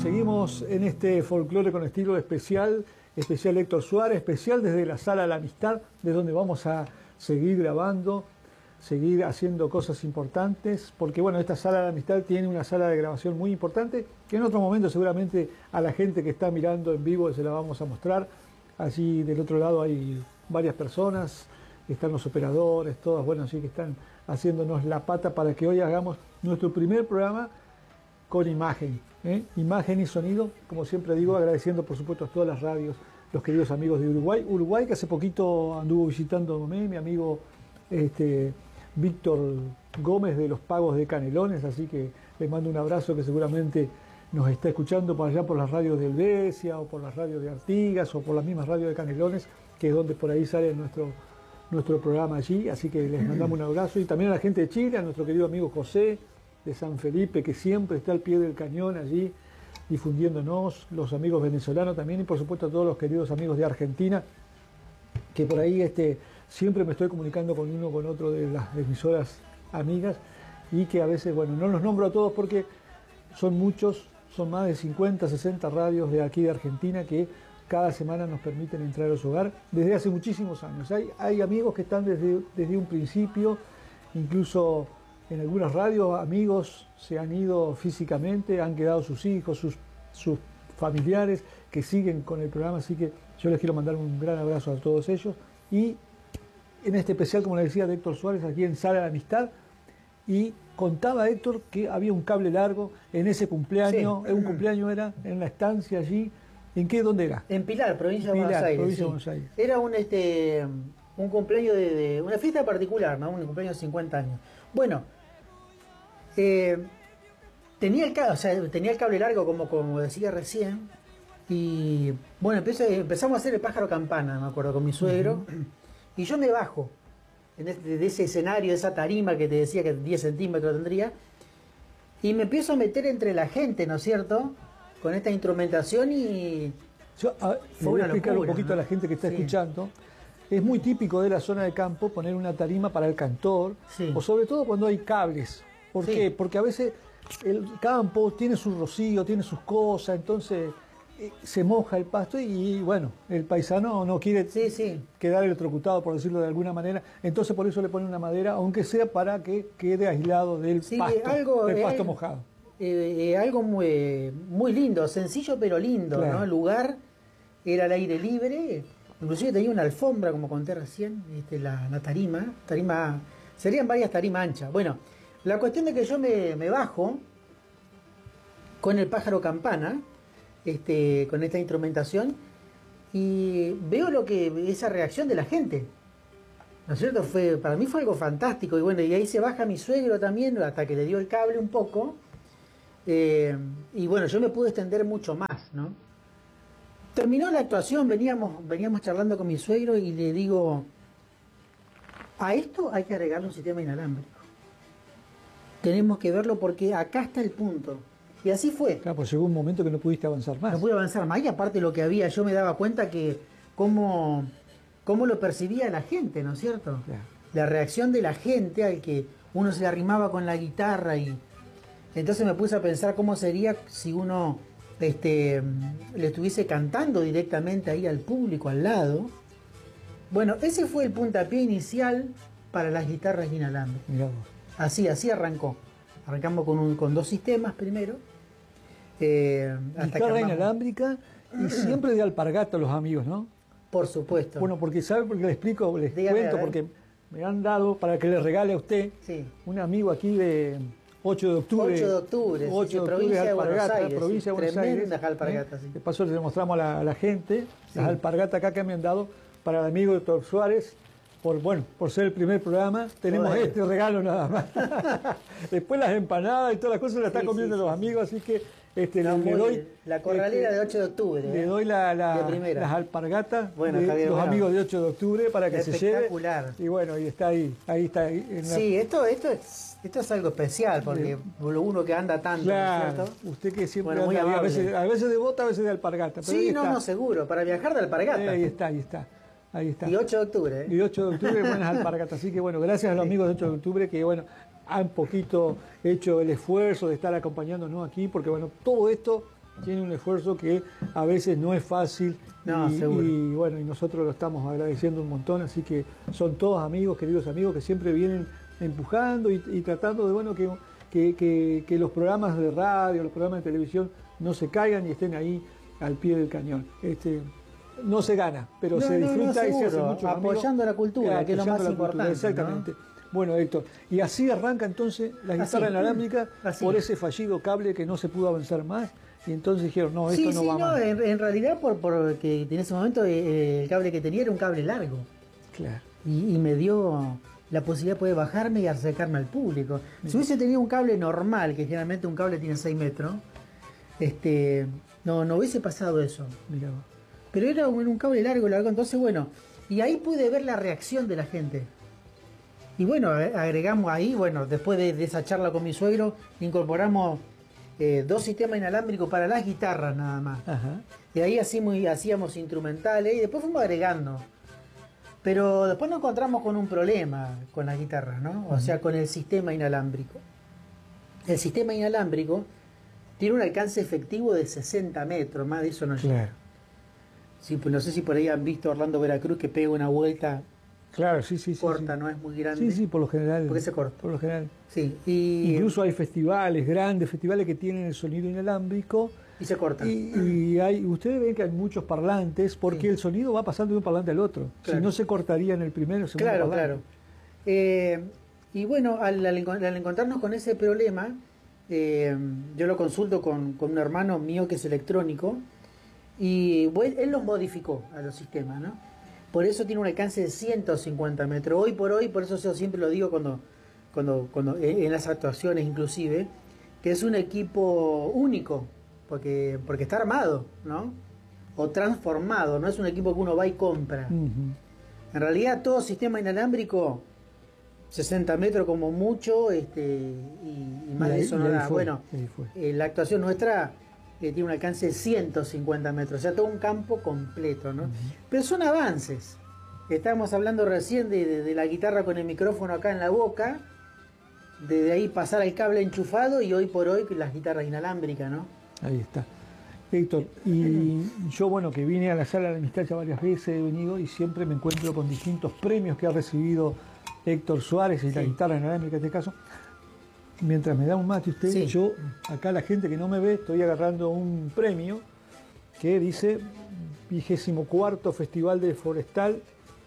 seguimos en este folclore con estilo especial, especial Héctor Suárez, especial desde la Sala de la Amistad, de donde vamos a seguir grabando, seguir haciendo cosas importantes, porque bueno, esta Sala de la Amistad tiene una sala de grabación muy importante, que en otro momento seguramente a la gente que está mirando en vivo se la vamos a mostrar. Allí del otro lado hay varias personas, están los operadores, todas, bueno, así que están haciéndonos la pata para que hoy hagamos nuestro primer programa con imagen, imagen y sonido, como siempre digo, agradeciendo por supuesto a todas las radios, los queridos amigos de Uruguay, que hace poquito anduvo visitándome, mi amigo Víctor Gómez de los Pagos de Canelones, así que le mando un abrazo, que seguramente nos está escuchando por allá por las radios de Helvecia, o por las radios de Artigas, o por las mismas radios de Canelones, que es donde por ahí sale nuestro programa allí, así que les mandamos un abrazo, y también a la gente de Chile, a nuestro querido amigo José de San Felipe, que siempre está al pie del cañón allí difundiéndonos, los amigos venezolanos también, y por supuesto a todos los queridos amigos de Argentina, que por ahí siempre me estoy comunicando con uno con otro de las emisoras amigas, y que a veces, bueno, no los nombro a todos porque son muchos, son más de 50, 60 radios de aquí de Argentina que cada semana nos permiten entrar a su hogar desde hace muchísimos años. Hay amigos que están desde un principio, incluso en algunas radios amigos se han ido físicamente, han quedado sus hijos, sus familiares que siguen con el programa, así que yo les quiero mandar un gran abrazo a todos ellos. Y en este especial, como les decía, de Héctor Suárez, aquí en Sala de la Amistad, y contaba Héctor que había un cable largo en ese cumpleaños, sí. Un cumpleaños era en la estancia allí. ¿En qué? ¿Dónde era? En Pilar, provincia de Buenos Aires. Provincia de Buenos Aires. Era un cumpleaños de una fiesta particular, ¿no? Un cumpleaños de 50 años. Bueno, tenía el cable largo, como decía recién, y bueno, empezamos a hacer el pájaro campana, me acuerdo, con mi suegro, y yo me bajo de ese escenario, de esa tarima que te decía que 10 centímetros tendría, y me empiezo a meter entre la gente, ¿no es cierto?, con esta instrumentación, y voy a explicar locura, un poquito, ¿no?, a la gente que está escuchando. Es muy típico de la zona de campo poner una tarima para el cantor, o sobre todo cuando hay cables. ¿Por qué? Porque a veces el campo tiene su rocío, tiene sus cosas, entonces se moja el pasto y bueno, el paisano no quiere quedar electrocutado, por decirlo de alguna manera, entonces por eso le pone una madera, aunque sea para que quede aislado del pasto mojado. Algo muy, muy lindo, sencillo pero lindo, claro, ¿no? El lugar era al aire libre, inclusive tenía una alfombra, como conté recién, la tarima, serían varias tarimas anchas. Bueno, la cuestión de que yo me bajo con el pájaro campana, con esta instrumentación, y veo esa reacción de la gente, ¿no es cierto? Para mí fue algo fantástico, y bueno, y ahí se baja mi suegro también, hasta que le dio el cable un poco, y bueno, yo me pude extender mucho más, ¿no? Terminó la actuación, veníamos charlando con mi suegro, y le digo, a esto hay que agregarle un sistema inalámbrico. Tenemos que verlo porque acá está el punto. Y así fue. Claro, pues llegó un momento que no pudiste avanzar más. No pude avanzar más, y aparte lo que había, yo me daba cuenta que cómo lo percibía la gente, ¿no es cierto? Claro. La reacción de la gente al que uno se le arrimaba con la guitarra, y entonces me puse a pensar cómo sería si uno le estuviese cantando directamente ahí al público al lado. Bueno, ese fue el puntapié inicial para las guitarras inalámbricas. Mirá vos. Así arrancó. Arrancamos con 2 sistemas primero. Guitarra inalámbrica y siempre de alpargata los amigos, ¿no? Por supuesto. Bueno, porque ¿sabe? Porque les cuento, porque me han dado para que les regale a usted un amigo aquí de 8 de octubre. 8 de octubre, provincia de Buenos Aires. Provincia de Buenos Aires. Tremendas alpargatas. De paso les mostramos a la gente las alpargatas acá que me han dado para el amigo Héctor Suárez. Por ser el primer programa, tenemos este regalo nada más. Después las empanadas y todas las cosas las están comiendo los amigos, así que le doy la corralera de 8 de octubre. Le doy las alpargatas de Javier, los amigos de 8 de octubre para que se lleve. Espectacular. Y bueno, y está ahí está. Sí, esto es algo especial, porque uno que anda tanto, claro, ¿no es cierto? Usted que siempre anda, a veces de bota, a veces de alpargata. Pero sí, no, seguro, para viajar de alpargata. Ahí está. Y 8 de octubre. Y 8 de octubre, buenas alpargatas. Así que bueno, gracias a los amigos de 8 de octubre que bueno, han poquito hecho el esfuerzo de estar acompañándonos aquí, porque bueno, todo esto tiene un esfuerzo que a veces no es fácil. No, seguro. Y bueno, y nosotros lo estamos agradeciendo un montón, así que son todos amigos, queridos amigos, que siempre vienen empujando y tratando de, bueno, que los programas de radio, los programas de televisión no se caigan y estén ahí al pie del cañón. No se gana, pero se disfruta y se hace mucho apoyando la cultura, que es lo más importante. Exactamente. ¿No? Bueno, Héctor, y así arranca entonces la guitarra inalámbrica por ese fallido cable que no se pudo avanzar más, y entonces dijeron, no, esto no va más. En realidad porque en ese momento el cable que tenía era un cable largo. Claro. Y me dio la posibilidad de poder bajarme y acercarme al público. Mira. Si hubiese tenido un cable normal, que generalmente un cable tiene 6 metros, no hubiese pasado eso. Mira. Pero era un cable largo, entonces bueno, y ahí pude ver la reacción de la gente. Y bueno, agregamos ahí, bueno, después de esa charla con mi suegro, incorporamos 2 sistemas inalámbricos para las guitarras nada más. Ajá. Y ahí hacíamos instrumentales y después fuimos agregando. Pero después nos encontramos con un problema con las guitarras, ¿no? O sea, con el sistema inalámbrico. El sistema inalámbrico tiene un alcance efectivo de 60 metros, más de eso no llega. Claro. Sí, pues no sé si por ahí han visto a Orlando Veracruz que pega una vuelta. Claro, sí. Corta, sí. No es muy grande. Sí, por lo general. Porque se corta. Por lo general. Sí. Incluso hay festivales, grandes festivales que tienen el sonido inalámbrico. Y se cortan. Y ustedes ven que hay muchos parlantes porque el sonido va pasando de un parlante al otro. Claro. Si no se cortaría en el primero o segundo parlante. Claro. Y bueno, al encontrarnos con ese problema, yo lo consulto con un hermano mío que es electrónico. Y bueno, él los modificó a los sistemas, ¿no? Por eso tiene un alcance de 150 metros. Hoy por eso yo siempre lo digo cuando en las actuaciones inclusive, que es un equipo único, porque está armado, ¿no? O transformado, no es un equipo que uno va y compra. En realidad todo sistema inalámbrico, 60 metros como mucho, y más de eso no da. Bueno, la actuación nuestra tiene un alcance de 150 metros, o sea, todo un campo completo, ¿no? Pero son avances. Estábamos hablando recién de la guitarra con el micrófono acá en la boca, de ahí pasar al cable enchufado y hoy por hoy las guitarras inalámbricas, ¿no? Ahí está. Héctor, y yo, bueno, que vine a la Sala de la Amistad ya varias veces, he venido y siempre me encuentro con distintos premios que ha recibido Héctor Suárez y la guitarra inalámbrica en este caso. Mientras me da un mate usted, yo, acá la gente que no me ve, estoy agarrando un premio que dice 24º Festival de Forestal,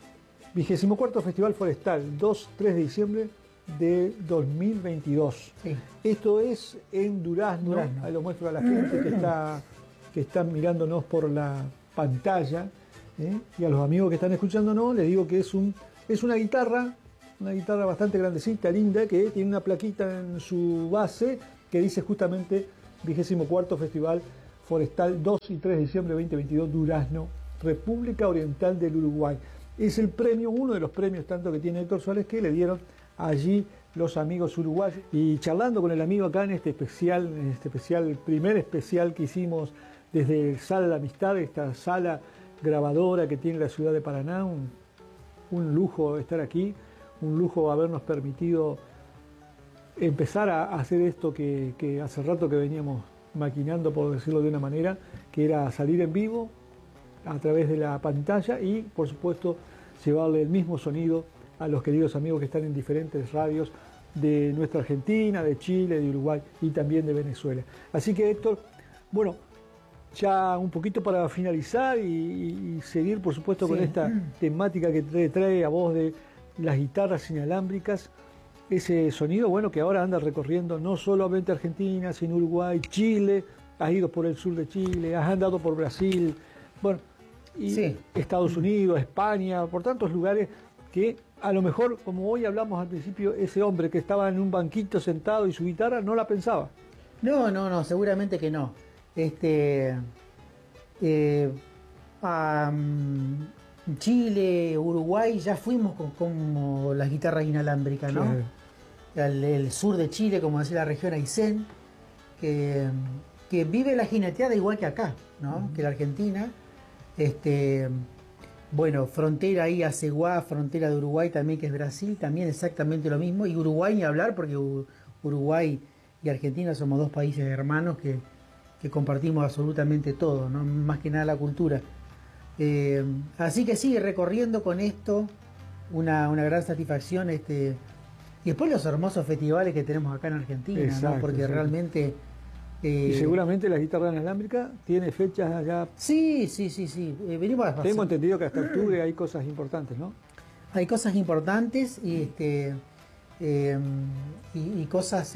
24º Festival Forestal, 2-3 de diciembre de 2022. Sí. Esto es en Durazno. Ahí lo muestro a la gente que está mirándonos por la pantalla, y a los amigos que están escuchándonos les digo que es una guitarra bastante grandecita, linda, que tiene una plaquita en su base que dice justamente 24º Festival Forestal 2 y 3 de diciembre de 2022, Durazno, República Oriental del Uruguay. Es el premio, uno de los premios tanto que tiene Héctor Suárez, que le dieron allí los amigos uruguayos. Y charlando con el amigo acá en este especial, el primer especial que hicimos desde el Sala de la Amistad, esta sala grabadora que tiene la ciudad de Paraná, un lujo estar aquí. Un lujo habernos permitido empezar a hacer esto que hace rato que veníamos maquinando, por decirlo de una manera, que era salir en vivo a través de la pantalla y, por supuesto, llevarle el mismo sonido a los queridos amigos que están en diferentes radios de nuestra Argentina, de Chile, de Uruguay y también de Venezuela. Así que, Héctor, bueno, ya un poquito para finalizar y seguir, por supuesto, con esta temática que te trae a vos de las guitarras inalámbricas, ese sonido, bueno, que ahora anda recorriendo no solamente Argentina, sino Uruguay, Chile, has ido por el sur de Chile, has andado por Brasil, bueno, y Estados Unidos, España, por tantos lugares que a lo mejor, como hoy hablamos al principio, ese hombre que estaba en un banquito sentado y su guitarra no la pensaba. No, seguramente que no. Chile, Uruguay, ya fuimos con las guitarras inalámbricas, ¿no? Claro. El sur de Chile, como decía la región Aysén, que vive la jineteada igual que acá, ¿no? Que la Argentina. Bueno, frontera ahí a Ceguá, frontera de Uruguay también, que es Brasil, también exactamente lo mismo. Y Uruguay ni hablar, porque Uruguay y Argentina somos dos países hermanos que que compartimos absolutamente todo, ¿no? Más que nada la cultura. Así que sí, recorriendo con esto, una gran satisfacción. Y después los hermosos festivales que tenemos acá en Argentina, exacto, ¿no? Porque exacto. realmente... y seguramente la guitarra inalámbrica tiene fechas allá. Sí. Venimos a Tengo entendido que hasta octubre hay cosas importantes, ¿no? Hay cosas importantes y cosas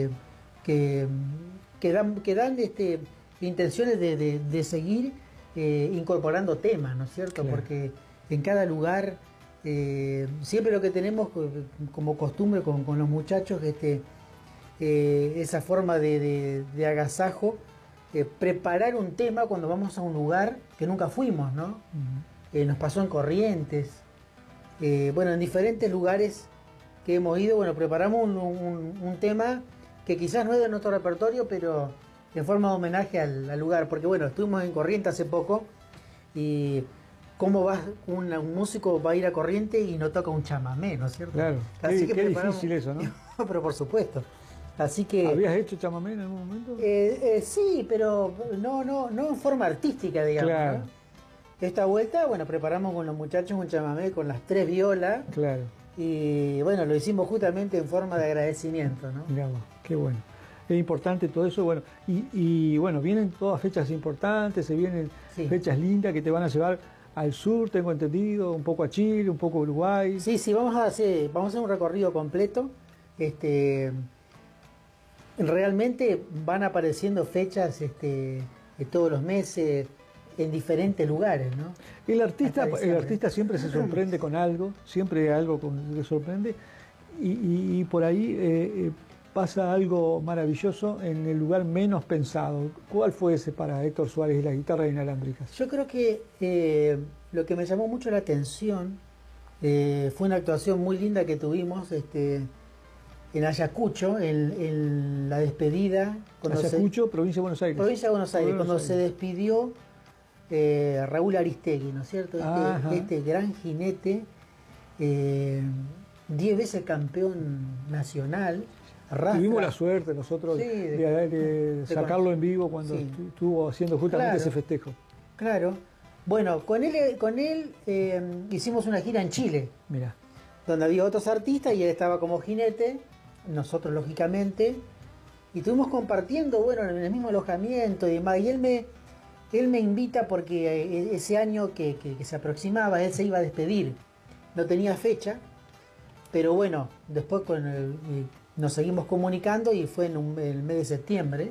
que dan intenciones de seguir incorporando temas, ¿no es cierto? Claro. Porque en cada lugar siempre lo que tenemos como costumbre con los muchachos, esa forma de agasajo, preparar un tema cuando vamos a un lugar que nunca fuimos, ¿no? Nos pasó en Corrientes, en diferentes lugares que hemos ido, preparamos un tema que quizás no es de nuestro repertorio, pero en forma de homenaje al lugar, porque estuvimos en Corrientes hace poco y cómo va un músico va a ir a Corrientes y no toca un chamamé, ¿no es cierto? Claro, así qué difícil eso, ¿no? Pero por supuesto. Así que ¿habías hecho chamamé en algún momento? Sí, pero no en forma artística, digamos. Claro. ¿No? Esta vuelta, preparamos con los muchachos un chamamé con las 3 violas. Claro. Y lo hicimos justamente en forma de agradecimiento, ¿no? Mirá vos, qué bueno. Es importante todo eso, y vienen todas fechas importantes, se vienen fechas lindas que te van a llevar al sur, tengo entendido, un poco a Chile, un poco a Uruguay. Sí, vamos a hacer un recorrido completo. Realmente van apareciendo fechas todos los meses en diferentes lugares, ¿no? El artista siempre se sorprende con algo, siempre algo que le sorprende, y por ahí pasa algo maravilloso en el lugar menos pensado. ¿Cuál fue ese para Héctor Suárez y las guitarras inalámbricas? Yo creo que lo que me llamó mucho la atención fue una actuación muy linda que tuvimos en Ayacucho, en la despedida. Ayacucho, provincia de Buenos Aires. Provincia de Buenos Aires, cuando se despidió Raúl Aristegui, ¿no es cierto? Este gran jinete, 10 veces campeón nacional. Tuvimos la suerte nosotros de sacarlo en vivo cuando estuvo haciendo justamente ese festejo. Claro. Con él hicimos una gira en Chile. Mirá. Donde había otros artistas y él estaba como jinete, nosotros lógicamente, y estuvimos compartiendo, en el mismo alojamiento y demás. Y él me invita porque ese año que se aproximaba, él se iba a despedir. No tenía fecha, pero después nos seguimos comunicando y fue en el mes de septiembre.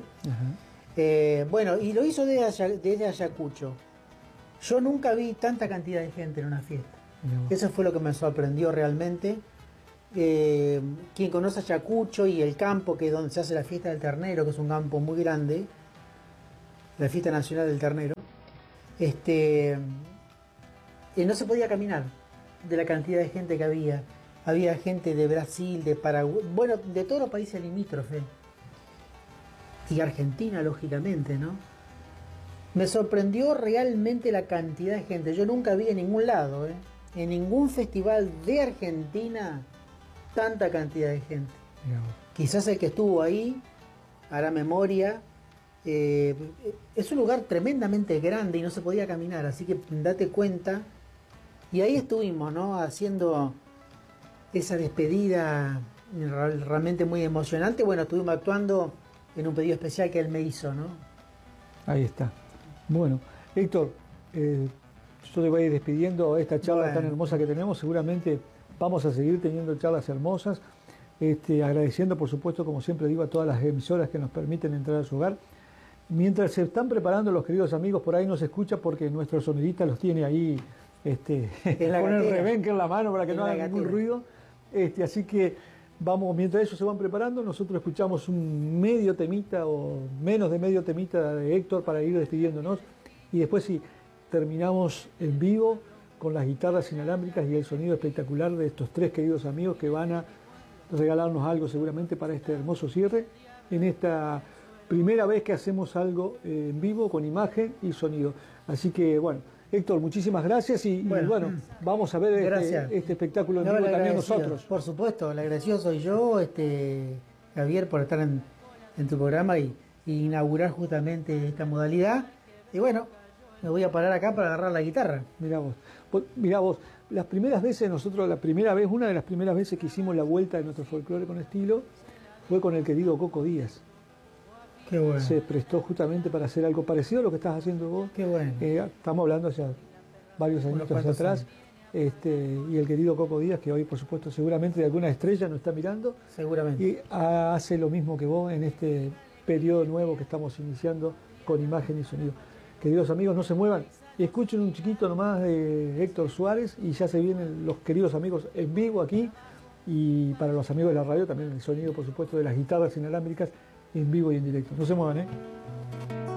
Y lo hizo desde Ayacucho. Yo nunca vi tanta cantidad de gente en una fiesta. No. Eso fue lo que me sorprendió realmente. Quien conoce Ayacucho y el campo, que es donde se hace la fiesta del ternero, que es un campo muy grande, la fiesta nacional del ternero, no se podía caminar de la cantidad de gente que había. Había gente de Brasil, de Paraguay, de todos los países limítrofes. Y Argentina, lógicamente, ¿no? Me sorprendió realmente la cantidad de gente. Yo nunca vi en ningún lado, en ningún festival de Argentina, tanta cantidad de gente. Quizás el que estuvo ahí hará memoria. Es un lugar tremendamente grande y no se podía caminar, así que date cuenta. Y ahí estuvimos, ¿no? Haciendo esa despedida realmente muy emocionante. Estuvimos actuando en un pedido especial que él me hizo, ¿no? Ahí está. Bueno, Héctor, yo te voy a ir despidiendo esta charla tan hermosa que tenemos. Seguramente vamos a seguir teniendo charlas hermosas, agradeciendo, por supuesto, como siempre digo, a todas las emisoras que nos permiten entrar a su hogar. Mientras se están preparando los queridos amigos, por ahí nos escucha porque nuestro sonidista los tiene ahí con el rebenque en la mano para que no haga ningún ruido. Así que vamos, mientras ellos se van preparando, nosotros escuchamos un medio temita o menos de medio temita de Héctor para ir despidiéndonos. Y después terminamos en vivo con las guitarras inalámbricas y el sonido espectacular de estos tres queridos amigos que van a regalarnos algo seguramente para este hermoso cierre en esta primera vez que hacemos algo en vivo con imagen y sonido. Así que Héctor, muchísimas gracias y vamos a ver este espectáculo en vivo también nosotros. Por supuesto, el agradecido soy yo, Javier, por estar en tu programa y inaugurar justamente esta modalidad. Y bueno, me voy a parar acá para agarrar la guitarra. Mirá vos, las primeras veces nosotros, una de las primeras veces que hicimos la vuelta de nuestro folclore con estilo, fue con el querido Coco Díaz. Qué bueno. Se prestó justamente para hacer algo parecido a lo que estás haciendo vos. Qué bueno. Estamos hablando ya varios años atrás. Y el querido Coco Díaz, que hoy por supuesto seguramente de alguna estrella nos está mirando. Seguramente. Y hace lo mismo que vos en este periodo nuevo que estamos iniciando con imagen y sonido. Queridos amigos, no se muevan. Escuchen un chiquito nomás de Héctor Suárez y ya se vienen los queridos amigos en vivo aquí. Y para los amigos de la radio también el sonido, por supuesto, de las guitarras inalámbricas en vivo y en directo. No se muevan, ¿eh?